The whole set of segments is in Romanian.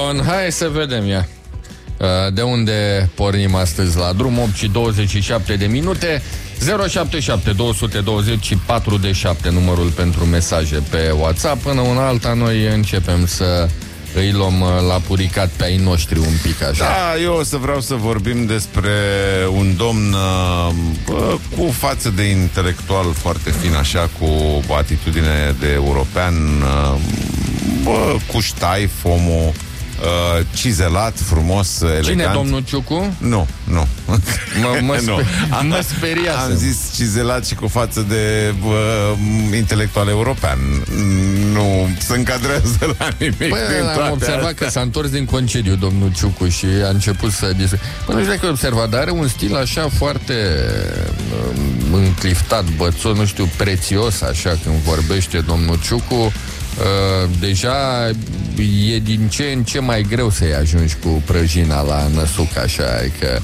Bun, hai să vedem ea. De unde pornim astăzi la drum? 8 și 27 de minute. 077 220 4 numărul pentru mesaje pe WhatsApp. Până una alta noi începem să îi luăm la puricat pe ai noștri un pic așa. Da, eu o să vreau să vorbim despre un domn cu față de intelectual foarte fin, așa, cu o atitudine de european, cu ștaif, omul cizelat, frumos, elegant. Cine, domnul Ciucu? Nu. Mă speria. Am zis cizelat și cu față de intelectual european. Nu se încadrează la nimic. Am observat că s-a întors din concediu domnul Ciucu și a început să discute. Nu știu dacă ai observat, dar are un stil așa foarte încliftat, bățos, nu știu, prețios, așa, când vorbește domnul Ciucu. Deja e din ce în ce mai greu să-i ajungi cu prăjina la năsuc, așa, adică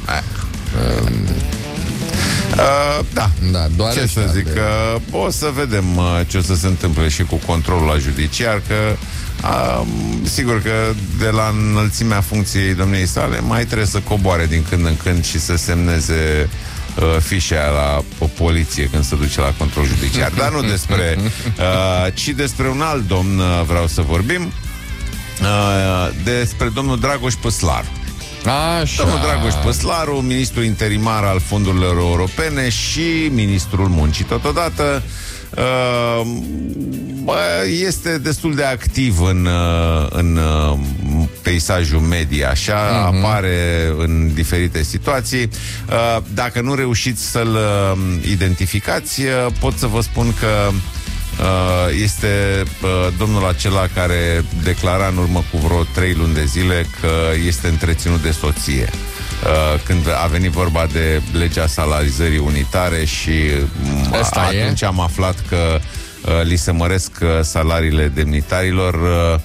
da, doar ce să zic, o să vedem ce o să se întâmple și cu controlul la judiciar, că sigur că de la înălțimea funcției domniei sale mai trebuie să coboare din când în când și să semneze fișa la poliție când se duce la control judiciar. Dar nu despre ci despre un alt domn vreau să vorbim, despre domnul Dragoș Păslaru. Așa. Domnul Dragoș Păslaru, ministru interimar al fondurilor europene și ministrul muncii totodată, este destul de activ în peisajul media, așa, apare în diferite situații. Dacă nu reușiți să-l identificați, pot să vă spun că este domnul acela care declara în urmă cu vreo 3 luni de zile că este întreținut de soție. Când a venit vorba de legea salarizării unitare și atunci am aflat că li se măresc salariile demnitarilor,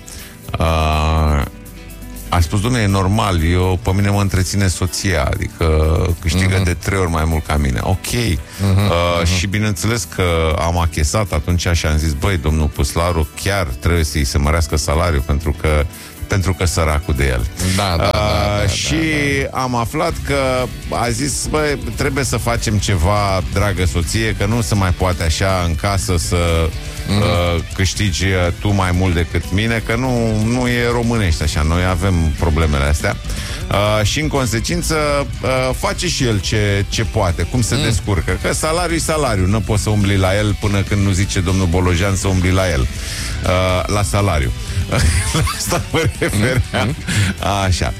a spus, dom'le, e normal, pe mine mă întreține soția, adică câștigă de 3 ori mai mult ca mine. Ok. Și bineînțeles că am achesat atunci și am zis, băi, domnul Păslaru, chiar trebuie să-i se mărească salariul pentru că săracul de el. Și am aflat că a zis, băi, trebuie să facem ceva, dragă soție, că nu se mai poate așa în casă să câștigi tu mai mult decât mine, că nu e românește așa, noi avem problemele astea. Și în consecință face și el ce poate, cum se descurcă, că salariul e salariu, nu poți să umbli la el până când nu zice domnul Bolojan să umbli la el, la salariu. La asta mă refeream. Așa.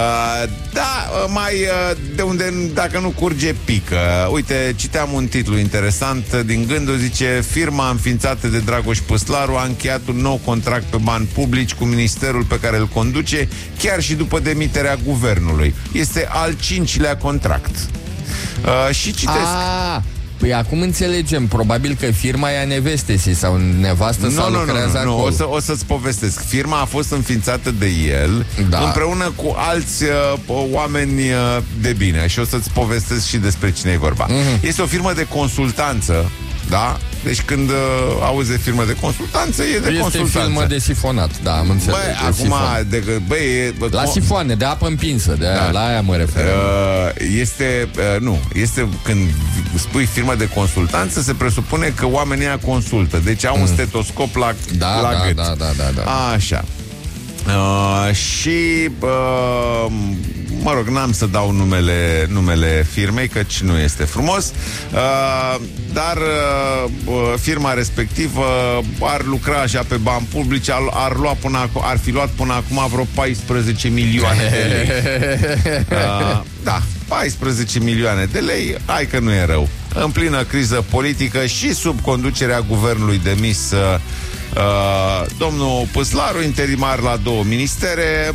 De unde, dacă nu curge, pică. Uite, citeam un titlu interesant din Gândul, zice: firma înființată de Dragoș Păslaru a încheiat un nou contract pe bani publici cu ministerul pe care îl conduce, chiar și după demiterea guvernului. Este al 5-lea contract. Și citesc. Păi acum înțelegem, probabil că firma e a nevestei sau nevastă sau lucrează acolo. O să-ți povestesc. Firma a fost înființată de el, împreună cu alți oameni de bine. Și o să-ți povestesc și despre cine e vorba. Este o firmă de consultanță, da? Deci când auzi de firmă de consultanță, e de consultanță. Este firmă de sifonat, da, am înțeles. La sifoane, de apă împinsă, la aia mă refer. Este când spui firmă de consultanță, se presupune că oamenii ăia consultă. Deci au un stetoscop la gât. Da. Așa. Și mă rog, n-am să dau numele firmei, căci nu este frumos, dar firma respectivă ar lucra așa pe bani publici, ar fi luat până acum vreo 14 milioane de lei. 14 milioane de lei, hai că nu e rău. În plină criză politică și sub conducerea guvernului demis, domnul Păslaru, interimar la 2 ministere,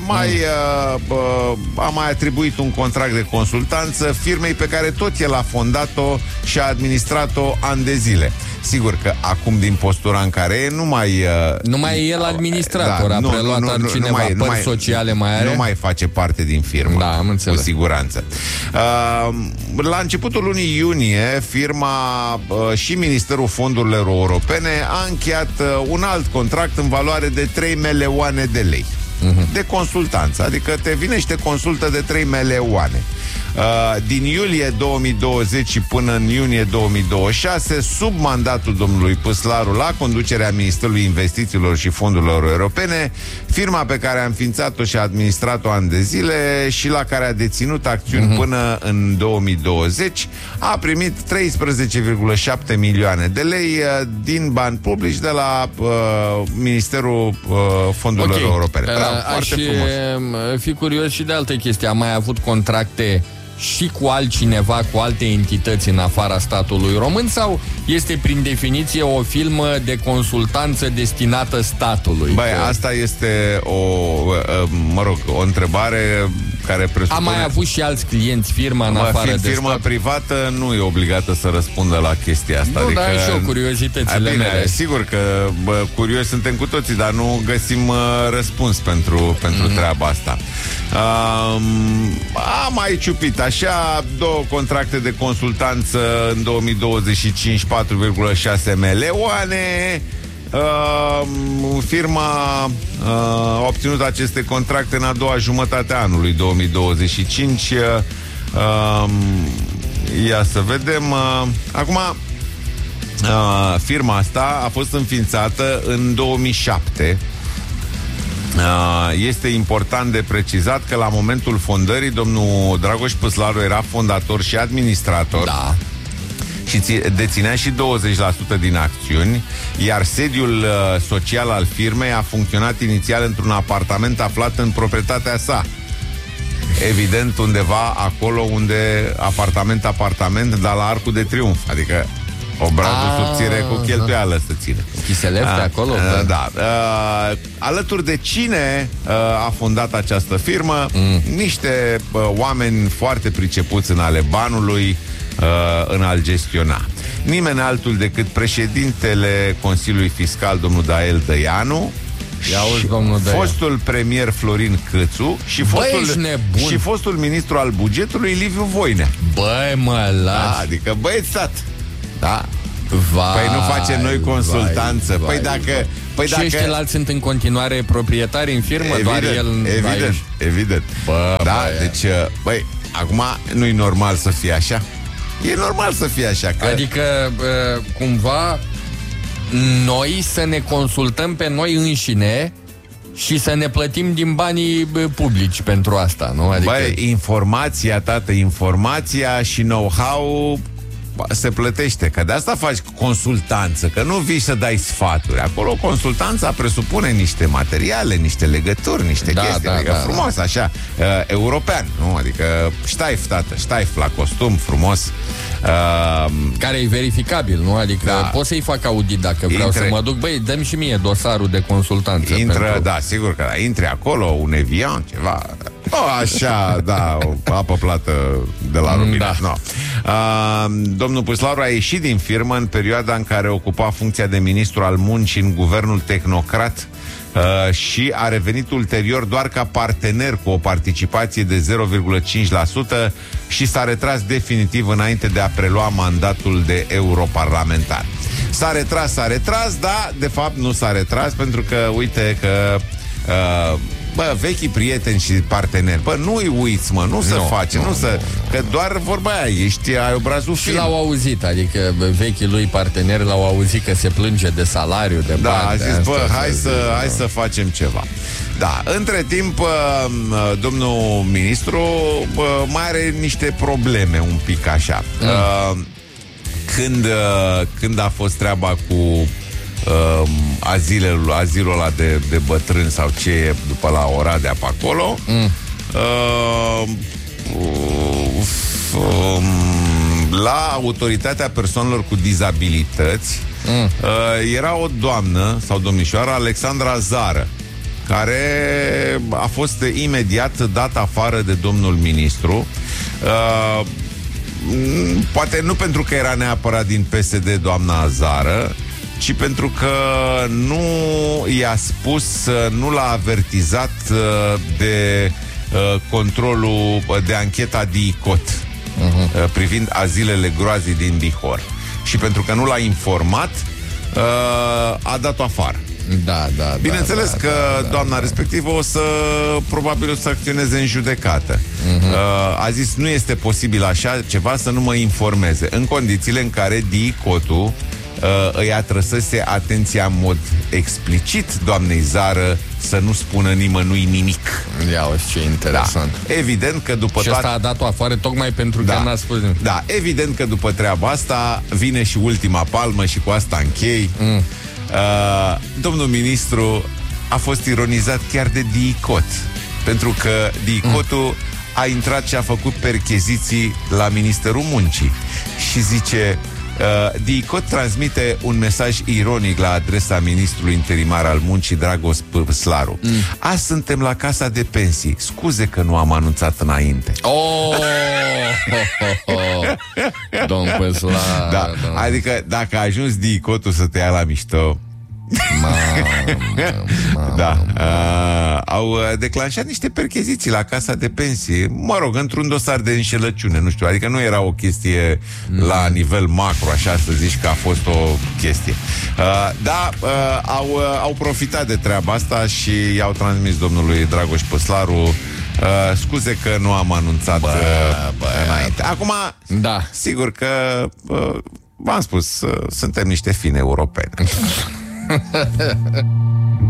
a mai atribuit un contract de consultanță firmei pe care tot el a fondat-o și a administrat-o ani de zile. Sigur că acum, din postura în care e, nu mai e el administrator, a preluat altcineva, părți sociale mai are. Nu mai face parte din firmă. Da, am înțeles. Cu siguranță. La începutul lunii iunie, firma și Ministerul Fondurilor Europene a încheiat un alt contract în valoare de 3 milioane de lei. de consultanță. Adică te vine și te consultă de 3 milioane. Din iulie 2020 și până în iunie 2026, sub mandatul domnului Păslaru la conducerea Ministerului Investițiilor și Fondurilor Europene, firma pe care a înființat-o și a administrat-o ani de zile și la care a deținut acțiuni până în 2020, a primit 13,7 milioane de lei din bani publici de la Ministerul Fondurilor Europene. Aș fi curios și de altă chestie. Am mai avut contracte și cu altcineva, cu alte entități în afara statului român, sau este prin definiție o firmă de consultanță destinată statului? Băi, asta este o întrebare care presupune... Am mai avut și alți clienți firma în afară de firma stat? privată nu e obligată să răspundă la chestia asta. Nu, dar și eu curiozitățile mele. Sigur că curioși suntem cu toții, dar nu găsim răspuns pentru treaba asta. Am mai ciupit așa 2 contracte de consultanță în 2025, 4,6 milioane. Firma a obținut aceste contracte în a doua jumătate a anului 2025. Ia să vedem. Acum, firma asta a fost înființată în 2007. Este important de precizat că la momentul fondării domnul Dragoș Păslaru era fondator și administrator. Da. Și deținea și 20% din acțiuni, iar sediul social al firmei a funcționat inițial într-un apartament aflat în proprietatea sa. Evident, undeva acolo unde apartament, dar la Arcul de Triunf, adică obrazul subțire cu cheltuială să ține. Chiselef de acolo? Da. Alături de cine a fondat această firmă? Niște oameni foarte pricepuți în ale banului, în a-l gestiona. Nimeni altul decât președintele Consiliului Fiscal, domnul Dael Dăianu, auzi, domnul Dăianu, fostul premier Florin Cățu și fostul ministru al bugetului Liviu Voinea. Băi, mă lași. Adică băieți stat. Da. Vai, păi nu face noi consultanță. Vai, și ăștilalți sunt în continuare proprietari în firmă? Evident, doar el evident. Deci, băi, acum nu-i normal să fie așa. E normal să fie așa că... Adică, cumva, noi să ne consultăm pe noi înșine și să ne plătim din banii publici pentru asta, nu? Adică... Băi, informația și know-how se plătește, că de asta faci consultanță, că nu vii să dai sfaturi. Acolo consultanța presupune niște materiale, niște legături, niște chestii, adică frumos, așa, european, nu? Adică ștaif la costum, frumos. Care e verificabil, nu? Adică pot să-i fac audit dacă vreau să mă duc. Băi, dă-mi și mie dosarul de consultanță. Da, sigur că intri acolo, un evian, ceva. Așa, o apă plată de la robinet. Domnul Păslaru a ieșit din firmă în perioada în care ocupa funcția de ministru al muncii în guvernul tehnocrat și a revenit ulterior doar ca partener cu o participație de 0,5% și s-a retras definitiv înainte de a prelua mandatul de europarlamentar. S-a retras, dar de fapt nu s-a retras, pentru că uite că vechii prieteni și parteneri, nu-i uiți, că doar vorba aia, ai obrazul și film. l-au auzit, adică vechii lui parteneri l-au auzit că se plânge de salariu, de bani. A zis, hai să facem ceva. Da, între timp, domnul ministru mai are niște probleme un pic așa. Când a fost treaba cu azilul ăla de bătrâni sau ce e după la Oradea pe acolo, la Autoritatea Persoanelor cu Dizabilități era o doamnă sau domnișoară, Alexandra Zară, care a fost imediat dat afară de domnul ministru. Poate nu pentru că era neapărat din PSD doamna Zară, ci pentru că nu i-a spus, nu l-a avertizat de controlul de ancheta DICOT privind azilele groazii din Bihor. Și pentru că nu l-a informat, a dat-o afară. Da. Bineînțeles că doamna respectivă probabil o să acționeze în judecată. A zis, nu este posibil așa ceva să nu mă informeze, în condițiile în care DI-Cotu îi atrăsese atenția în mod explicit doamnei Zară să nu spună nimănui nimic. Ia uite ce interesant. Da. Evident că după și asta a dat-o afară tocmai pentru că n-a spus nimic. Da, evident că după treaba asta vine și ultima palmă și cu asta închei. Domnul ministru a fost ironizat chiar de DI-Cot, pentru că DI-Cotul a intrat și a făcut percheziții la Ministerul Muncii și zice... DI-Cot transmite un mesaj ironic la adresa ministrului interimar al muncii, Dragoș Păslaru. Azi suntem la casa de pensii. Scuze că nu am anunțat înainte. Domn Păslaru. Da. Adică dacă a ajuns DI-Cotul să te ia la mișto, da. Au declanșat niște percheziții la casa de pensii, mă rog, într-un dosar de înșelăciune, nu știu, adică nu era o chestie la nivel macro, așa să zici că a fost o chestie. Au profitat de treaba asta și i-au transmis domnului Dragoș Păslaru scuze că nu am anunțat înainte. Acum, sigur că v-am spus, suntem niște fine europeni.